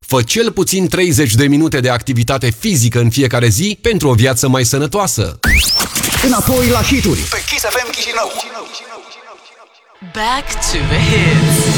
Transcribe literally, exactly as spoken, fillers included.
Fă cel puțin treizeci de minute de activitate fizică în fiecare zi pentru o viață mai sănătoasă. Înapoi la hituri pe Kiss F M Chișinău. Back to the hits.